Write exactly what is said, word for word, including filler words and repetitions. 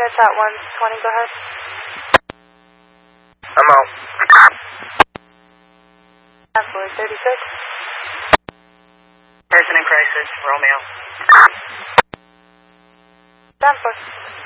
units at one twenty, go ahead. I'm out. Absolutely, thirty-six. Person in crisis, Romeo. Stanford.